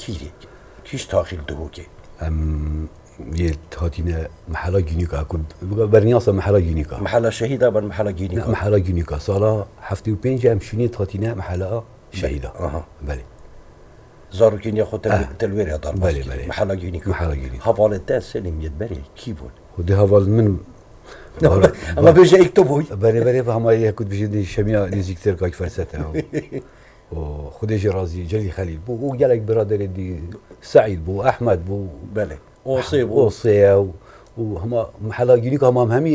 کیش تاخیر دوگه یه تاتینه محلا گینیکا کد برنیاس محلا گینیکا محلا شهیده بر محلا گینیکا محلا گینیکا سالا 75 هم شینی تاتینه محلا شهیده بله زاروکینیا خود تلویری دار بله بله محلا گینیکا حواله ده سلیم ید بری کی بود خودی حوال من اما بيجي يكتبوا بله فهم يكتب بيجي شميع نزيكتر كاك فرسته و خديجي رازي جلي خليل بو وجالك برادر دي سعيد بو احمد بو بله اوصي وهما محلا جينيك هما همي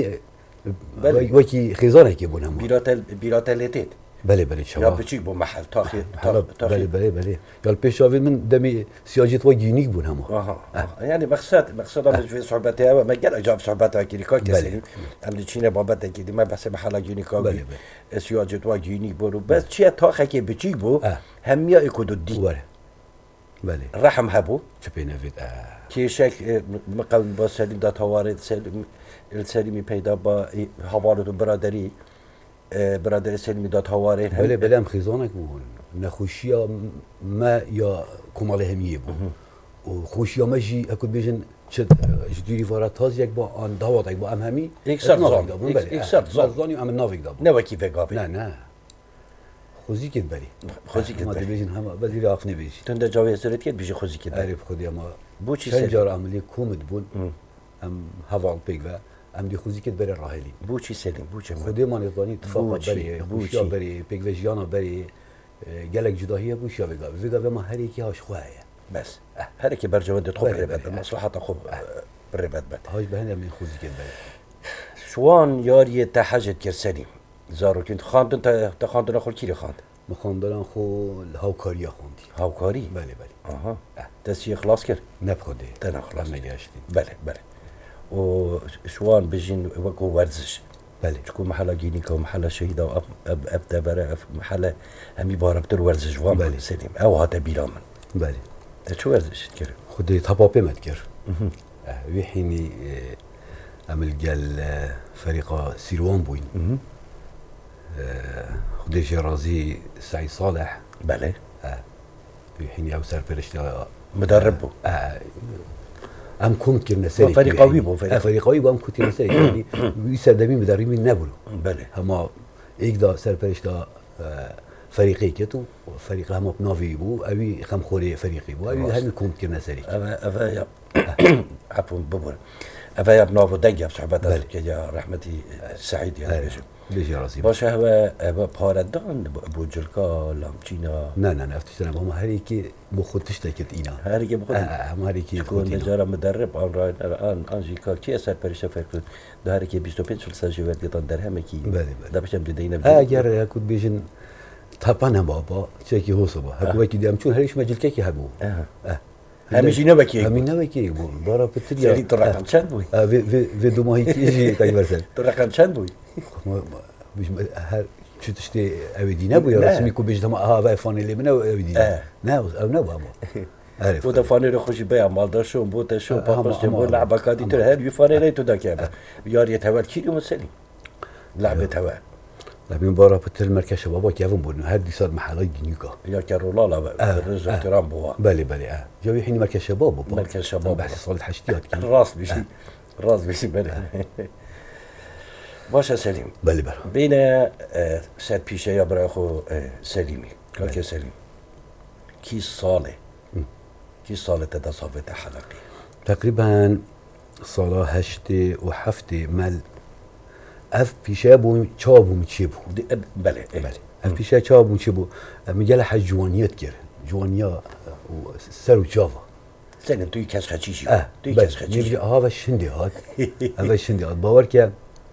وكي خزانه كيبون هم بيراتليتيت بله شباب يا بتشي بو محل تاخير بله قال بيشافي من دمي سياجت وجينيك بون هما يعني مقصد انا في صحبتها ما قال جاب صحبتها كيريكا كسليم اللي تشينا بابتها كده ما بس محل جينيكا بله سياجت وجينيك بو بس شي تاخي بتشي بو هم يا يكودو دي بله رحم هبو شبينا فيت كيشك مقاول با سليم دا توارد سليمي پیدا با حواله برادری برادر سلمی داد هوارین بله هم خیزانک بون نخوشیا ما یا کمال همیه بون و خوشیا ما جی اکود بیشن چه جدوری وارد تاز یک با آن داوات یک با ام همی اکسر زانی ام ناویک دابون نه وکی فگاوی نه خوزی کد بری ما دی بیشن همه بزیر آخنی بیشی تند جاوی زرت کد بیش خوزی کد عرف خودی اما بوچی چند جار عملی کومد بون ام هوال پیگ و ام دی خوزی کد بری راهلی بوچی سلیم بوچی خودی ما نتوانی اتفاق بری خوشیا بری پیگ وجیانا بری گلک جداهیه بوشیا ویگا ما هر یکی هاش خواه بس هر یکی برجوانده خوب ربط مصلحت خوب ربط بد هاش بهنده من خوزی کد بری شوان یاری تحجت کر سلیم زارو کند خواندن تا خواندن خود کی خواند مخواندن خو هاوکاریا خواندی هاوکاری بله آها دستی خلاص کرد نبخوده تنا خلاص نگاشتیم بله و شوان بجين وكو ورزش بله تكون محل جينيكا ومحل شهيدة وابدا برا محل همي باربتر ورزش وان بله سليم او هذا بيلامن بله شو ورزش تكر خدي طبابي ما تكر ويحيني عمل قال فريق سيروان بوين خدي جرازي سعيد صالح بله ويحيني او سر برشتا مدربه ام كنت كنا سري فريقاوي بو فريقاوي بو ام كنت كنا سري يعني يسدمي مدربين نبلو بله هما يقدر سرپرشتا فريقي كتو فريق هم بنافي بو ابي خم خوري فريقي بو ابي هم كنت كنا سري افا يا عفوا ببر افا يا بنافو دنجا صحبتك يا رحمتي سعيد يعني ليش يا راسي باشه هو پاردان بوجلکا لامچینا نه افتشتنا هم هريكي بخودش تكت اینا هريكي بخود هم هريكي كون نجار مدرب الان انجيكا كي سر پرشه فکر ده هريكي 25 سال ساجوت گتان در همه کی بله ده بشم دیدین اگر كنت بيجن طبعا بابا چکی هوسبا هكو كي ديام چون هريش مجل كي هبو هميشي نبكي همي نبكي بو بارا بتريا سري ترقم چند بوي في دو ماهي كيجي كاي برسل ترقم چند بوي مش هر شو تشتي أودينا بو يا رسمي كو بيجي تما ها فاني اللي من أودينا نا أو نا بابا عارف بودا فاني رو خوشي بيع مال دار شو بودا شو بابا جنبو لعبة كادي تر هل يفاني لي تدا كيابا يار يتهوال كيلو مسلي لعبة هوال لعبين بارا بتر مركز شبابا كيفن بون هادي صار محلات جنيكا يا كارولا لا رز احترام بوا بلي جاوي حين مركز شباب بابا مركز شباب بحث صالة حشتيات راس بيشي بلي باشه سلیم بله بین سر پیشه یا برای خو سلیمی که سلیم کی ساله تصافت حلقی تقریبا سالا 8 و 7 مل اف پیشه بو چابو چی بو بله اف پیشه چابو چی بو میگه حج جوانیت کرد جوانیا و سر و چاوا سلیم توی کس خچیشی توی کس خچیشی ها و شندی هات باور که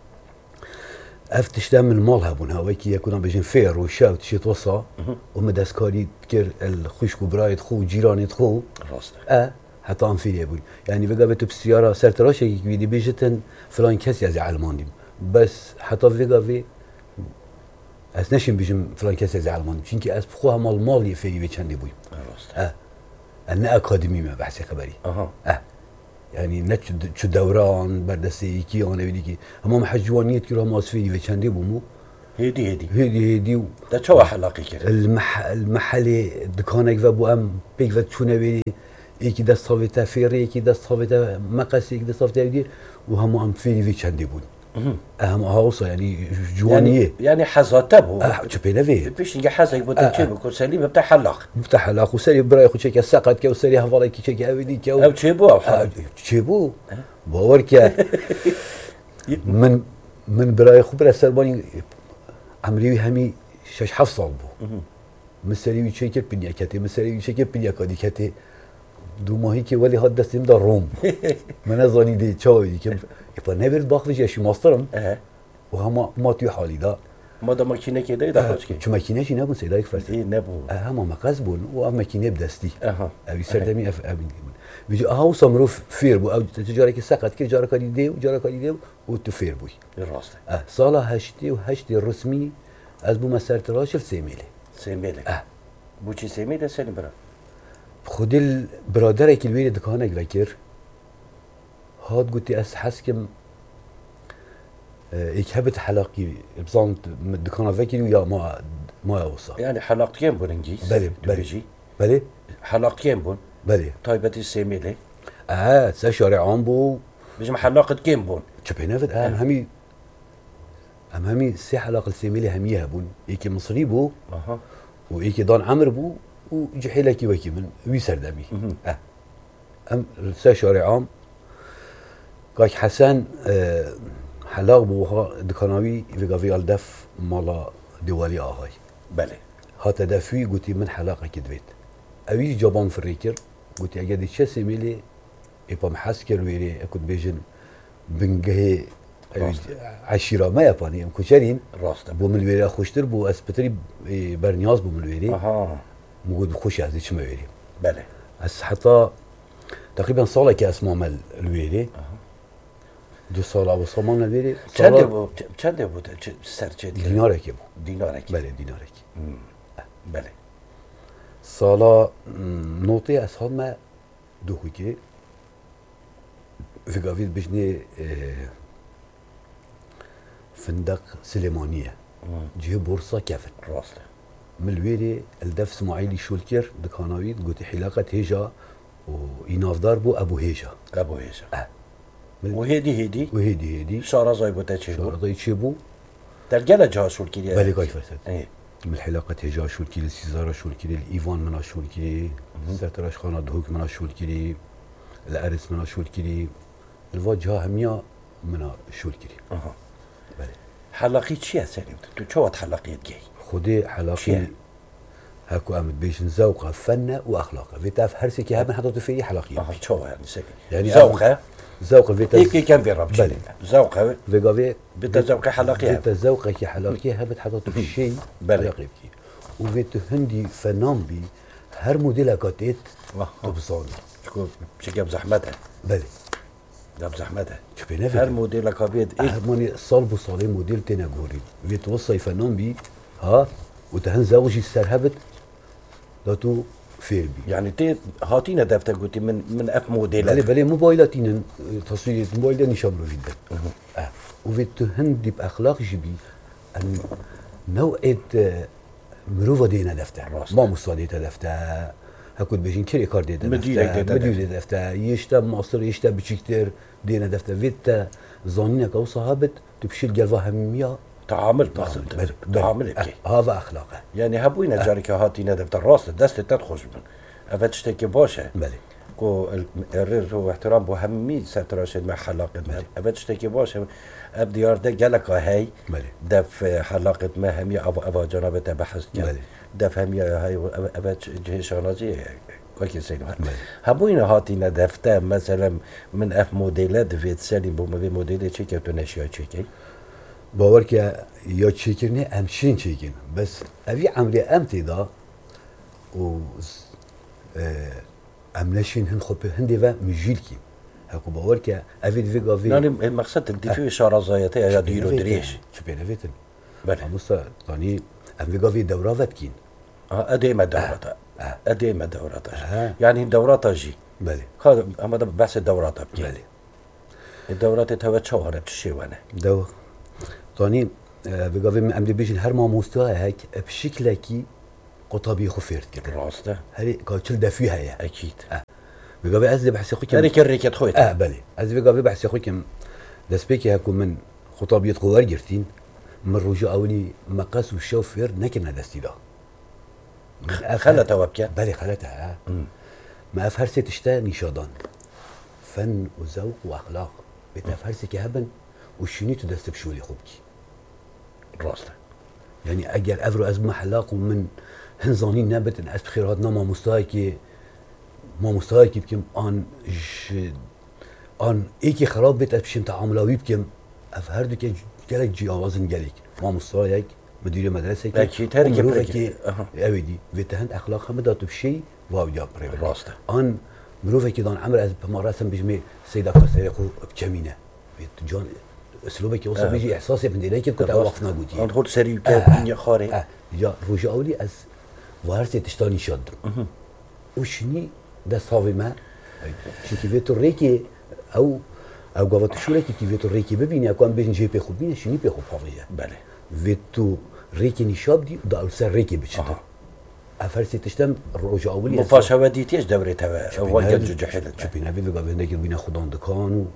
افتش من المال هبون هواكي يكونوا بيجين فير وشاوت شي توصى ومدسكاري تكر الخشك وبرايد خو جيراني خو راسته حتى عم فيني ابوي يعني بقى بتو بالسياره سرتراش بيدي بيجتن فلان كاس يا علماني بس حتى فيغا في اسنشم بيجم فلان كاس يا علماني چونكي اس بخوها مال يفيدي بچندي بوي راسته انا اكاديمي ما بحث خبري يعني نتش شو دوران بردسي كي انا بدي كي هم حجوانيت كي هم اسفي في چندي بومو هدي و ده شو حلاقي كده المحل دكانك وابو ام بيك فتشونه بيني يكي دست صافيته فيري يكي دست صافيته مقص يكي دست صافيته يدير وهم ام فيني في شندي بون اهم هاوصه يعني جوانيه يعني حزاته بو شبينا فيه بيش نجي حزك بتجيب بكون سليم بتاع حلاق وسالي براي خو شيكا ساقط كي وسالي هفالي كي شيكا اودي كي او تشيبو او حلاق تشيبو باورك من براي خو برا سرباني عمري همي شش حفص بو مسالي شيكا بنيا كاتي مسالي شيكا بنيا كادي كاتي دو ماهی که ولی هاد دستیم در روم من از آنی دی چاوی که ایپا نبرد باخت جاشی ماسترم و هم ما توی حالی دا ما دا ماکینه که دایی دا خوش که چو ماکینه چی نبون سیدایی فرسی نبون هم مقص بون و هم ماکینه بدستی اوی سردمی اف اوی بون بیجو ها و سامروف فیر بو او تجاره که سقط که جاره کاری دیو جاره کاری دیو و تو فیر بوی راسته سالا هشتی رسمی از بو مسر تراشف سیمیله بو چی سیمیله سلیم برا خود البرادر که الویل دکانک وکر هاد قلتي اس حسكم هبت حلاقي بزانت دكان وكر ويا ما يوصل يعني حلاقتين بون انجيز بله حلاقتين بون بله طيبتي سيميلي سا شارعان بو بيجم حلاقة كيم بون شبه نفد همي سي حلاقة السيميلي هميها بون ايكي مصري بو وايكي دان عمر بو وجحيلكي وكي من ويسر دمي ام سا شارعان قاك حسن حلاق بوها دكاناوي في الدف مالا دوالي آهاي بله هاتا دفوي قلتي من حلاقة كدويت اوي جابان فريكر قلتي اجادي تشا سيميلي ايبا محاسكر ويري اكد بيجن بنجهي عشيرة ما ياباني ام كوشارين راست بو من الويري خوشتر بو اسبتري برنياز بو من الويري موجود خوش هذا شو ما ويري بله بس حتى تقريبا صار لك اسماء مال الويري دو سال ابو صمان الويري چند بود سر چه دينارك يبو دينارك بله دينارك بله سالا نوتي اصحاب ما دو خوكي في قافيد بجني فندق سليمانيه جهه بورصه كافت راسله من الويري الدف اسماعيلي شولكر دكاناويد قلت حلاقه هيجا وينافدار بو ابو هيجا وهيدي شارزاي بوتاتشيبو شارزاي تشيبو ترجلا جا شولكيري بالي قاي فرسد من الحلاقه هيجا شولكيري سيزارا شولكيري الايفان منا شولكيري ستراش خانه دهوك منا شولكيري الارس منا شولكيري الواجهه هميا منا شولكيري بالي حلاقي تشي سالم تو شو تحلقيت جاي خدي حلاقي هاكو امد بيشن ذوقه فن واخلاقه فيتاف هرسكي هم حطوا فيه حلاقيه شو يعني سالم يعني ذوقه فيتا هيك كان في رب بالي ذوقه فيغافي بتا ذوقه حلاقيه فيتا ذوقه كي حلاقيه هبت حطوا في شيء حلاقيه كي وفيت هندي فنان بي هر موديل كاتيت تبصان شكون بشكل بزحمتها بالي ده بزحمتها شبينا هر موديل كابيد ماني صال بصالي موديل تينا غوري فيت وصي فنان بي ها وتهن زوجي السرهبت داتو فير بي يعني تي هاتينا دفتر قلتي من اف موديلات بالي موبايلاتين تصوير موبايل نشاملو فيدا وفيت هندي باخلاق جبي ان نوعيه مروفه دينا دفتر ما مصاديت دفتر هكود بيجين كيري كارد دينا مدير دفتر يشتا مصر يشتا بشكتر دينا دفتر فيتا زانينا كو صاحبت تبشيل قلبها همية تعامل هذا اخلاقه يعني هبوينا جارك هاتينا دفتر راس دست تدخش من افتشتكي باشه بله كو الرز واحترام بو همي ستراشد مع حلاقه افتشتكي باشه ابديار ده جلك هاي دف حلاقه ما همي ابا جنابته بحث بله دف همي هاي ابد جهه شانازي كويس سينو هبوينا هاتينا دفتر مثلا من اف موديلات في سالم بو ما موديل تشيكي تنشيا تشيكي باورك يا تشيكرني امشين تشيكين بس ابي عمري امتدا و امنشين هن خب هندي و مجيلكي هكو باورك افيد فيغافي يعني المقصد الدفاع شارزايته يا ديرو دريش شبينا فيتن بله مصا ثاني ام فيغافي دورات كين اديما دورات اديما دورات يعني دورات جي بله هذا اما بس الدورات بله الدورات تهوت شهر بتشي وانا دو ثاني بقى من أمد بيجن هر ما مستوى هيك بشكل كي قطابي خفيرت كده راسته هذه كاتشل دافيها يا اكيد بقى أزلي بحسي خوكم هذيك الريكت خويت بله أزلي بقى بحسي خوكم دسبيكي هكو من خطابية خوار جرتين من رجوع أولي مقاس والشوفير نكنا دستيلا خلتها وبكى بله خلتها ما أفهرسي تشتا نشاطان فن وذوق وأخلاق بتفهرسي كهبن وشني تدست بشولي خوبكي راسته يعني أجر أفرو أزمة حلاق ومن هنزانين نبت إن أسب خيراتنا ما مستايكي بكم آن إيكي خراب بيت أبشم تعاملاوي بكم أفهردو كي جالك جي آوازن جالك ما مستايك مدير مدرسة كي أكيد هركي بركي أودي بيتهند أخلاق هم داتو بشي واو جاب بريبك راسته آن مروفة كي دان عمر أزب مراسم بجمي سيدة قصيريقو بكمينة بيت جان اسلوبك يوصل بيجي احساسي من دينك كنت وقفنا قلت انا قلت سريع كان خاري جا رجع اولي از وارسي تشتاني شد وشني ده صافي ما شي فيتو ريكي او قوات شوريكي كي فيتو ريكي ببيني اكون بين جي بي خوبينه شني بي خوب فاضيه بله فيتو ريكي نشاب دي ده سر ريكي بتشد افرسي تشتم رجع اولي مفاشا وديتيش دورتها وقت جحيل شبينا فيديو قبل بينا خدان دكان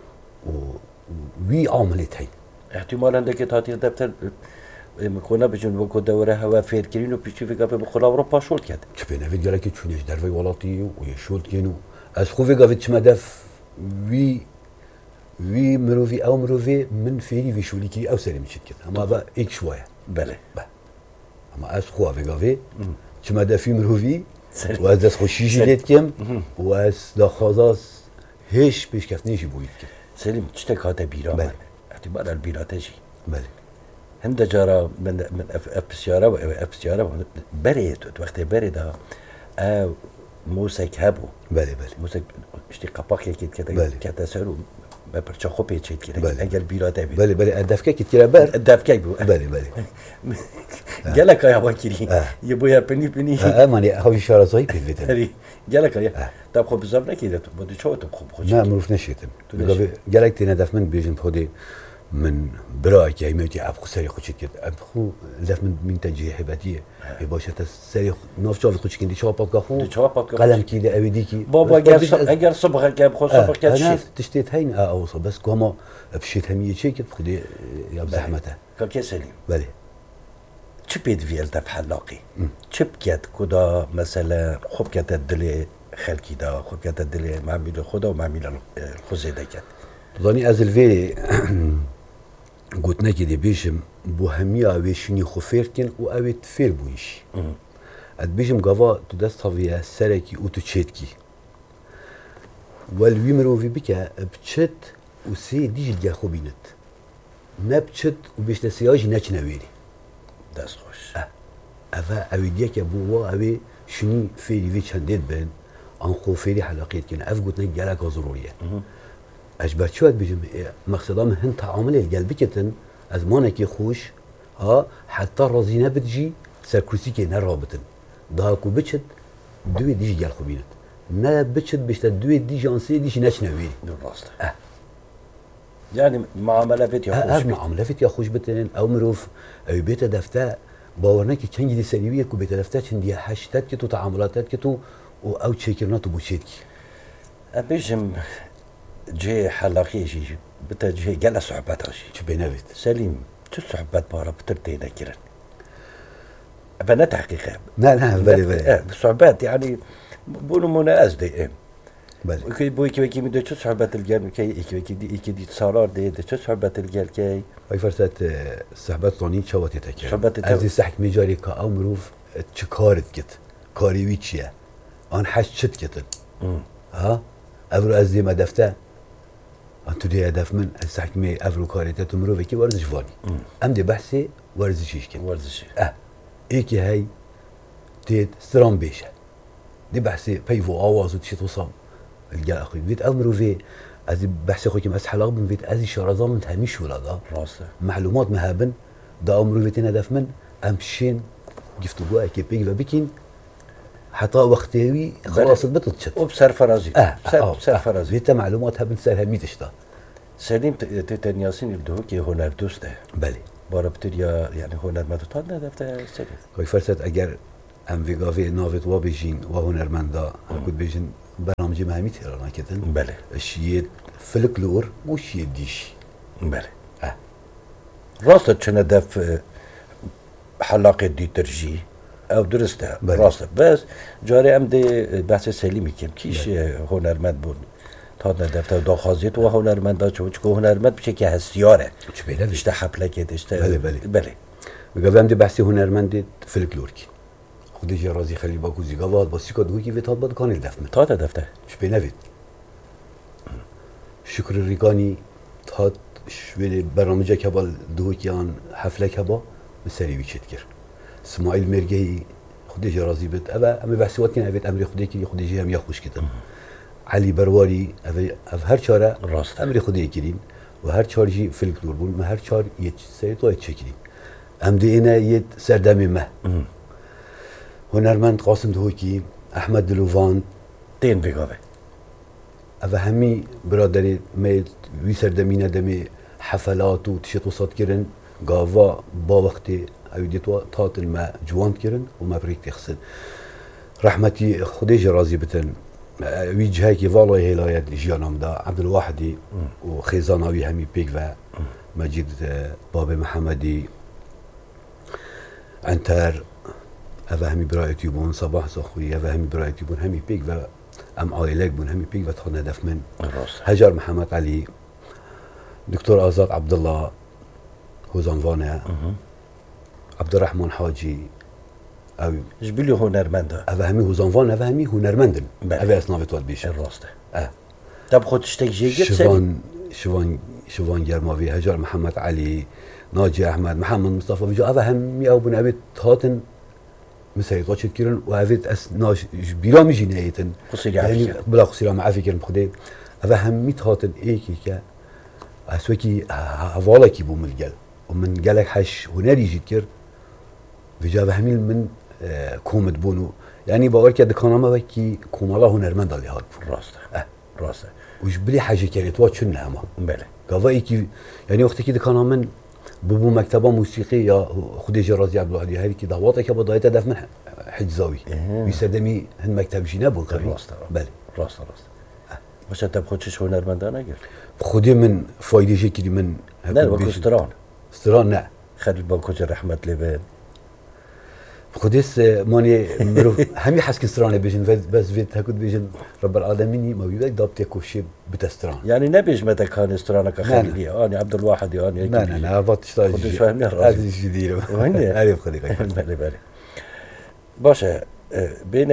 وي عملت هي احتمال عندك تاتي دفتر مكونا بجن وكو دوره هوا فيركرين وبيشي في قبل بخلا اوروبا شول كده شبينا فيديو لك تشونيش درفي ولاتي ويشول كينو از خو في قبل تشمدف وي مروفي او مروفي من فيري في شولي كي او سلم شت كده اما با ايك شويه بله اما از خو في قبل تشمدف في مروفي واز خو شيجي ليت كم واز دا خازاس هيش بيش كفنيش بويت كده سليم تشتك هذا بيرا بله اعتبار البيرا تجي بله هند جارا من ابسيارة بريت وقت بريدا موسيقى هبو بله موسيقى اشتي قباقي كده كده سالو ما برشا خوبي تشيت كده اجل بيرا تبي بله الدفكه كتير بر الدفكه بو بله قالك يا واكري يبويا بني ماني خوي شارع زي بيت قالك يا طب خب بزاف كده بدي شو تخب ما معروف نشيتم قالك تنادف من بيجن بودي من براك يا ميتي ابخو سري خوش كده ابخو دف من تجي حباتيه يباشا السري نوف شوف خوش كندي شوف بقى قلم كده اوديكي بابا اگر صبح كاب خو صبح كده انا تشتيت هين اوصل بس كما بشيت هميه شيء كده خدي يا زحمته كاكي سليم بله چپید ویل دف حلاقی چپ کد کدا مثلا خوب کد دل خلکی دا خوب کد دل معمیل خدا و معمیل خوزیده کد ظني از الفيري قلت نكدي بيجم بوهمية ويشني خفيرتين وأويت فير بويش اد بيجم قوا تدست هفيا سركي وتشيتكي والويمرو في بكا بتشت وسي ديجي الجا خوبينت ما بتشت وبيش تسياجي ناچ نويري دست خوش أفا أوي ديك يا بوا أوي شني فيري في چنديت بين أنخو فيري حلقيت كنا أف قلت نك جالك ضرورية اجبرت شوت بيجم مقصدا من هن تعامل القلب كتن از مانكي خوش ها حتى رزينه بتجي سركرسي كي نرابطن داكو بتشد دوي ديجي قال خوبينت نا بتشد بيشت دوي ديجي انسي ديجي نشنوي بالراست يعني معامله بيت يا خوش معامله بيت يا خوش بتن او مروف او بيت دفتا باورنكي كان دي سريويه كو بيت دفتا دي حشتات كتو تعاملاتات كتو او تشيكرنات بوشيتكي بيجم جي حلاقي جي بتجي قال صحبات شي بينافت سليم شو صحبات بارا بترتي ذكرا بنات حقيقه لا بلي صحبات يعني بقولوا مناقز دي بلي كي بوي كي مدة شو صحبات الجال كي دي صارار دي شو صحبات الجال كي هاي فرصة صحبات طوني شواتي تكي صحبات ازي سحك ميجاري كا او مروف تشكارت كت كاري ويتشيا ان حشت كت ها افرو ازي ما دفتا انتو دي هدف من السحك مي افرو كاريتات مروفي كي ورزش فاني ام دي بحثي ورزشيش كت ورزشي ايكي هاي تيت سترام بيشا دي بحثي بيفو اواز وتشي توصام الجا اخوي بيت امرو في ازي بحثي اخوي كي اسحل من بيت ازي شرزام من تهميش ولا دا راسه معلومات مهابن دا امرو فيتين هدف من امشين جفتو جوا كي بيجي بكين حتى وقتي خلاص بتتشت وبسر فرازي بسر فرازي بيت معلومات هبن سر هميتش دا سليم تتنياسين الدهو كي هنر دوسته بلي باربتریا يعني هنرمند تاد ندفته سری وی فرصت اگر ام ویگاوی ناوت و بیجین و هنرمندا کد بیجین برنامج مهمی تهران کردن بله شیء فلکلور و شیء دیش بله راست چنه دف حلاقه دیترجی او درسته بله. راسته بس جاری ام ده بحث سلیمی کم کیش هنرمند بود تا ندفته دا خازیت و هنرمند دا چون هنرمند بشه که هستیاره چه بیله اشته حپله که اشته بله بله بله ویگاوی ام ده بحثی هنرمند فلکلور کی خودی جرازی خیلی با کوزی گاواد با سیکا دوی کی ویتاد باد کانل دفمه تا ندفته چه بیله وید شکر ریگانی تا شویل برنامج کبال دوی کیان حفله کبا مسری ویچت کرد اسماعیل مرگی خودی جرازی بد اما ام بحثی وقتی نبید امری خودی کی خودی جی هم یخوش کردن علی برواری اف هر چاره راست امری خودی کردین و هر چهار جی فلکلور بود ما هر چهار یه سری تو چکیدیم ام دی اینا یه سردمی ما هنرمند قاسم دهوکی احمد دلووان دین بگاوه اف همی برادری می وی سردمینه دمی حفلات و تشت وسط کردن گاوا با وقتی اویدی تو تاتل ما جوان کردن و ما بریک تخسن رحمتی خودی جرازی بتن وی جهایی که والله هلایت جیانم دا عبدالواحدی و خیزاناوی همی پیک و مجید باب محمدی عنتر اوه همی برایتی بون صباح زخوی اوه همی برایتی بون همی پیک و ام عائلک بون همی پیک و تخانه دف من راست هجر محمد علی دکتر آزاد عبدالله هوزانوانه عبدالرحمن حاجی او جبیلی هنرمنده اوه همی هوزانوان اوه همی هنرمندن بله. اوه اسناوی تواد بیشه راسته دب خودش تک جیگت سری شوان گرماوی هجر محمد علی ناجی احمد محمد مصطفى بيجو هذا هم او بن ابي تاتن مسيطات كيرن وهذا اس ناش بيرامي جنايتن قصير يعني عافية بلا قصير مع عافيه كرم خدي هذا هم تاتن ايكي كا اسوكي حوالا كي بو ملجل ومن قالك حش هنري جيكر بيجا هميل من كومد بونو يعني باور كده كانما وكي كومالا هنرمند اللي هاد راسته راسته وش بلي حاجه كانت وات شنو هما بله قضایی که یعنی وقتی که دکانم من ببو مکتبه موسیقی یا خودی جرازی عبدالعالی هری که دعواته که با دایت دف من حجزاوی بیسدمی هن مکتبشی نبود قبی راسته بله راسته باشه دب خودش هنرمنده نگرد خودی من فایده شکلی من نه با کستران استران نه خیلی با کج رحمت لبن خودیس مانی مرو همی حس کسترانه بیشن بس وید هکود بیشن رب العالمینی ما بیاد دابت کوشی بتستران يعني نبيش متى كان استرانة كخلي أنا عبد الواحد يعني لا لا لا فات شتاج خودش فهمني هذا الشيء ديره وين عارف خدي بله بله باشه بین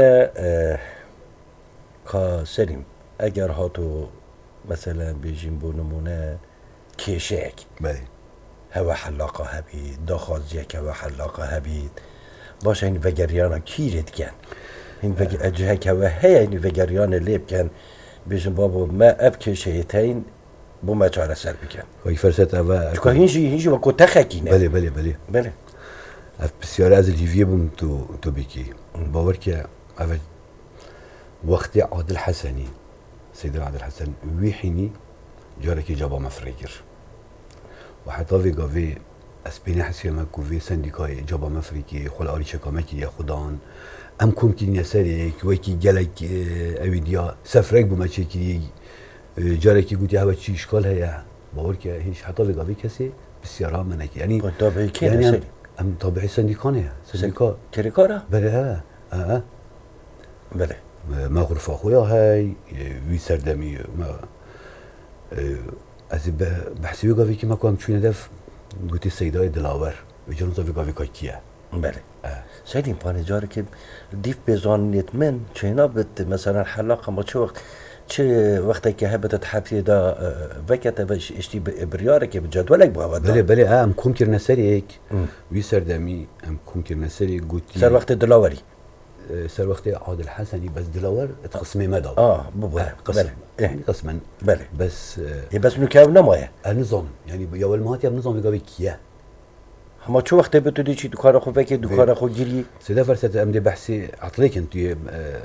كسليم اگر هاتو مثلا بيجين بو نمونه كيشك بله هوا حلاقه هبید داخازیک هوا حلاقه هبید باشه این وگریانا کیرید کن این اجهه که و هی این وگریان لیب کن بیشن بابا ما اب کشیتین بو ما چاره سر بکن وی فرصت اول چکا هینجی و کو تخکینه بله بله بله بله بسیار از لیویه بوم تو بکی باور که اول وقتی عادل حسنی سيد عادل حسن ويحيني جارك جابا مفريجر وحتى في قافي اسبيني حسيا ماكو في سنديكاي جابا مفريكي خل اري شكامكي يا خدان ام كومكين يساريك ويكي جالك اويديا سفرك بماتشيكي جارك قلت يا بچي اشكال هيا باورك هيش حتى في قافي كسي بسيارة منك يعني طبيعي كده يعني ام طبيعي سنديكانه سنديكا كريكارا بله بله ما غرفة أخويا هاي وي سردمي ما از بحثی وی که ما کوام چونه دف گویی سیدای دلاور و جنوب وی که کیه بله سیدیم پانی جاری که دیف بزانیت من چینا بت مثلا حلاقه ما چه وقتی که هبت تحفی دا وقت باش اشتی بریاره که بجدولک باود بله بله ام کوم کر نسریک وی سردمی ام کوم کر نسری گویی سر وقت دلاوری سر وقت عادل حسني بس دلاور تقسمي مدى بله قسم يعني قسما بله بس نكاب نمايه النظام يعني يا والمهات يا نظام يقابل كيا هما شو وقت بتودي شي دكان اخو فكي دكان اخو جيري سيدا فرصه امدي بحثي عطليك انت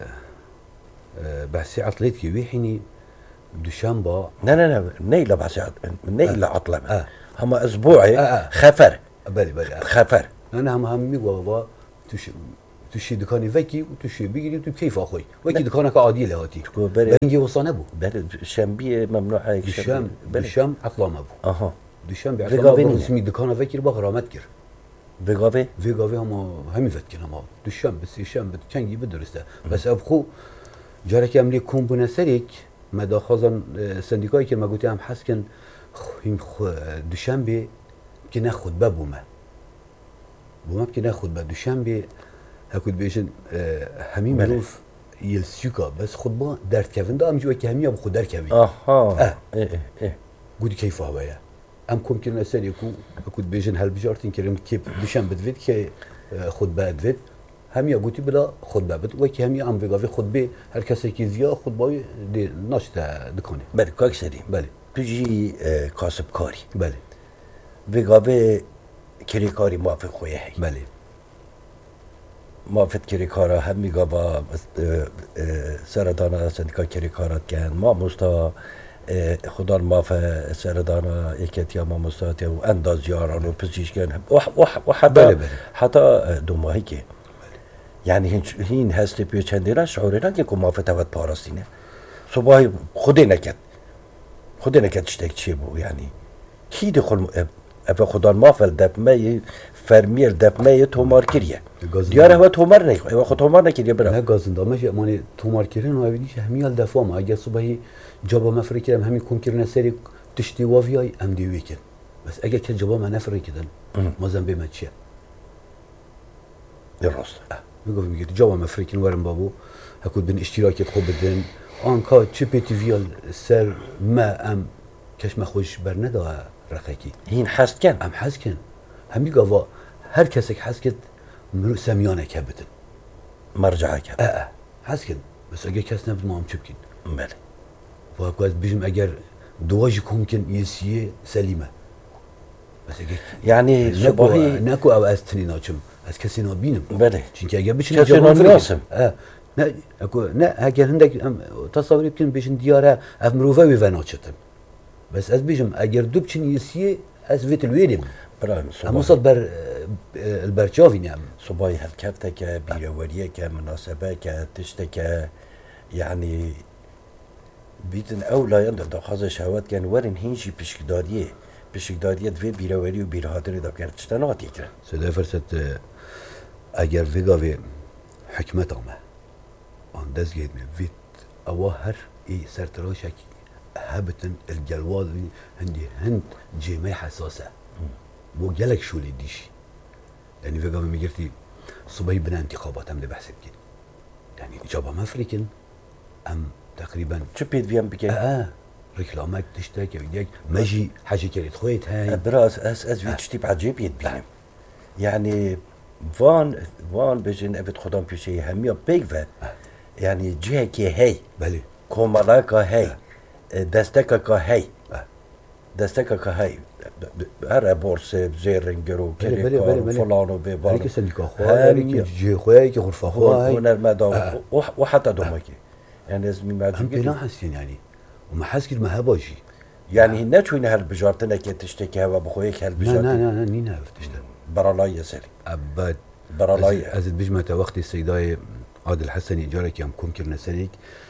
بحثي عطليك ويحيني دوشنبه لا نيلا بحثي نيلا عطله هما اسبوعي خفر بله بله خفر انا هم میگم بابا توش دکانی وکی و توش بگیری تو کیف آخوی وکی دکانک عادی لهاتی بلنگی وصانه بو بله شنبه ممنوع دوشم عقلا ما بو آها دوشم به عقلا ما اسمی دکان وکی رو با غرامت کرد وگاوه همین وقت کنم دوشم بس شنبه چنگی بدرسته بس اب خو جاره که امری کمبونه سریک مداخازن سندیکایی که ما گفتم حس کن این دوشنبه که نه خطبه بومه که نه خطبه دوشنبه هکود بیشن همین مروف یلسیوکا بس خطبه درد کردن دام جو که همین اب خود درد کردی آها گودی کیف هوایه ام کم کردن سری کو هکود بیشن هل بجارتین کردم که دوشنبه دوید که خطبه دوید همین گویی بلا خطبه بد و که همین ام وگاوی خطبه هر کسی که زیا خطبه دی ناشته دکانه بله کاک سری بله توجی کاسب کاری بله وگاوه کری کاری موافق خویه هی بله موافق کری کارا هم میگا با سردانا سندیکا کری کارات کن ما مستا خدا موافق سردانا یکیتیا ما مستات و اندازیاران و پزشکان و حتی دو ماهی که یعنی هین هستی پیو چندینا شعورینا که موافق تود پاراستینه صبح خودی نکد چتک چی بو یعنی کی دخل افا خدا موافق دپمه فرمیر دپمه تومار کریه دیاره هوا تومار نکه افا خود تومار نکریه برا نه گازندامه جه مانی تومار کرین و اویدیش همیال دفاع ما اگه صبحی جابا مفره کردم همین کن کرنه سری تشتی وافیای ام دیوی کن بس اگه که جابا ما نفره کردن مازم بیمت چیه درست میگه جابا مفره کن ورم بابو هکود بین اشتراکت خوب بدن آنکا چه پیتی ویال سر ما ام کش ما خوش بر نداره رخکی هین حست کن ام حس کن همی گاوا هر کسی که حس کد مرو سمیانه که بدن مرجعه که حس کن بس اگه کس نبود ما هم چه بکن بله و اگه بیشم اگر دواجی کن کن یسیه سلیمه بس اگه یعنی صبحی نکو او از تنی ناچم از کسی نبینم بله چون که اگر بیشم کسی ناسم نه اگر هندک تصوری بکن بیشم دیاره اف مروفه وی ناچتم بس از بیشم اگر دو بچین یسیه از ویت الویرم برای اما صد بر البرچاوی نعم صبحی حرکت که بیروریه که مناسبه که تشته که یعنی بیتن اولا یند دخواز شهوت کن ورن هینجی پشکداریه دوی بیروری و بیرهاتری داب کرد چطور نهات یکرن سده فرصت اگر ویگاوی حکمت آمه آن دست گید می وید اوا هر ای سرتراشک هبتن الجلوال هند جیمه حساسه بو گلک شولی دیش یعنی وگا میگرتی صبحی بنا انتخابات هم ده بحث بکن یعنی جابا مفرکن ام تقریبا چه پید ویم بکن؟ رکلامک تشتاک ویدیک مجی حاجه کرید خویت های برا از وید شتیب عجیب ید بینم یعنی وان بجن افت خودم پیشه همیا بیگ و یعنی جه که هی بله کومالا که هی دستکا که هی هر بورس زیرنگر و کریکار و فلان و بیبار هر که سندیکا خواه هر که جه خواه که غرفه خواه هنر مدام و حتی دومکی یعنی از میمجی هم پینا هستین یعنی و ما حس کرد ما باشی یعنی نه چون هر بجارت نکه تشته که هوا بخواه یک هر بجارت نه نی نه تشته برالای سری ابد برالای از بجمت وقتی سیدای عادل حسنی جاره که هم کم کرنه سریک